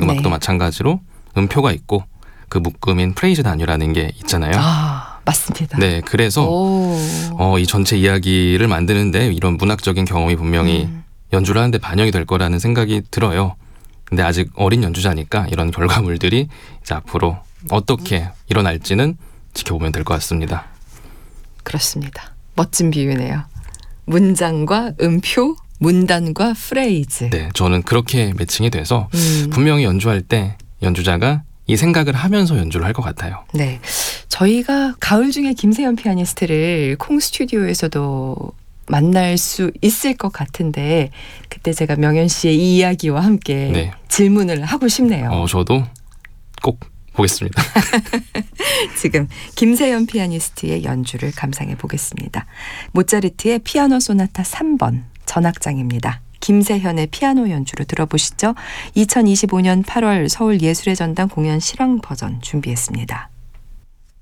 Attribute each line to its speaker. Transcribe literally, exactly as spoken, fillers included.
Speaker 1: 음악도
Speaker 2: 네.
Speaker 1: 마찬가지로 음표가 있고 그 묶음인 프레이즈 단위라는 게 있잖아요.
Speaker 2: 아, 맞습니다.
Speaker 1: 네, 그래서 어, 이 전체 이야기를 만드는데 이런 문학적인 경험이 분명히
Speaker 2: 음.
Speaker 1: 연주를 하는데 반영이 될 거라는 생각이 들어요. 근데 아직 어린 연주자니까 이런 결과물들이 이제 앞으로 어떻게 일어날지는 지켜보면 될 것 같습니다.
Speaker 2: 그렇습니다. 멋진 비유네요. 문장과 음표, 문단과 프레이즈.
Speaker 1: 네, 저는 그렇게 매칭이 돼서
Speaker 2: 음.
Speaker 1: 분명히 연주할 때 연주자가 이 생각을 하면서 연주를 할 것 같아요.
Speaker 2: 네, 저희가 가을 중에 김세현 피아니스트를 콩 스튜디오에서도 만날 수 있을 것 같은데 그때 제가 명연 씨의 이 이야기와 함께
Speaker 1: 네.
Speaker 2: 질문을 하고 싶네요.
Speaker 1: 어, 저도 꼭 보겠습니다.
Speaker 2: 지금 김세현 피아니스트의 연주를 감상해 보겠습니다. 모차르트의 피아노 소나타 삼 번 전악장입니다. 김세현의 피아노 연주로 들어보시죠. 이천이십오 년 팔월 서울 예술의 전당 공연 실황 버전 준비했습니다.